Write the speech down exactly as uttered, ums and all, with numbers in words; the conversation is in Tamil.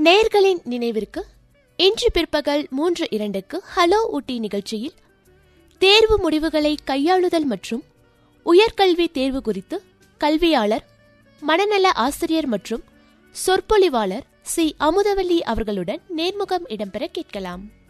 நேயர்களின் நினைவிற்கு இன்று பிற்பகல் மூன்று இரண்டுக்கு ஹலோ ஊட்டி நிகழ்ச்சியில் தேர்வு முடிவுகளை கையாளுதல் மற்றும் உயர்கல்வி தேர்வு குறித்து கல்வியாளர், மனநல ஆசிரியர் மற்றும் சொற்பொழிவாளர் சி அமுதவல்லி அவர்களுடன் நேர்முகம் இடம்பெற கேட்கலாம்.